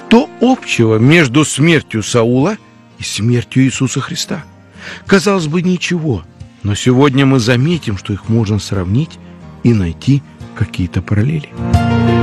Что общего между смертью Саула и смертью Иисуса Христа? Казалось бы, ничего, но сегодня мы заметим, что их можно сравнить и найти какие-то параллели.